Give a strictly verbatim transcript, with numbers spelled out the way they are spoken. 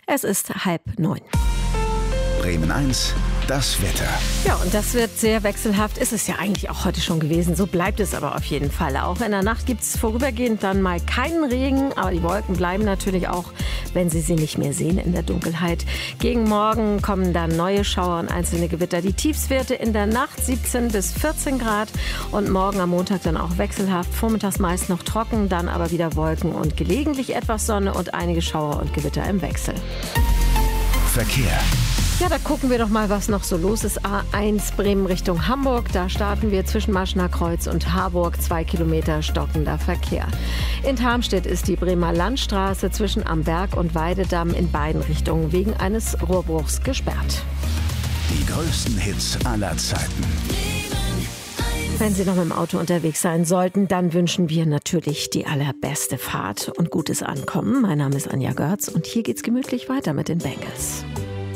Es ist halb neun. Bremen eins, das Wetter. Ja, und das wird sehr wechselhaft. Ist es ja eigentlich auch heute schon gewesen. So bleibt es aber auf jeden Fall. Auch in der Nacht gibt es vorübergehend dann mal keinen Regen. Aber die Wolken bleiben natürlich auch, wenn Sie sie nicht mehr sehen in der Dunkelheit. Gegen Morgen kommen dann neue Schauer und einzelne Gewitter. Die Tiefstwerte in der Nacht siebzehn bis vierzehn Grad. Und morgen am Montag dann auch wechselhaft. Vormittags meist noch trocken, dann aber wieder Wolken und gelegentlich etwas Sonne und einige Schauer und Gewitter im Wechsel. Verkehr. Ja, da gucken wir doch mal, was noch so los ist. A eins Bremen Richtung Hamburg. Da starten wir zwischen Maschener Kreuz und Harburg. Zwei Kilometer stockender Verkehr. In Tarmstedt ist die Bremer Landstraße zwischen Amberg und Weidedamm in beiden Richtungen wegen eines Rohrbruchs gesperrt. Die größten Hits aller Zeiten. Wenn Sie noch mit dem Auto unterwegs sein sollten, dann wünschen wir natürlich die allerbeste Fahrt und gutes Ankommen. Mein Name ist Anja Görz und hier geht's gemütlich weiter mit den Bengals.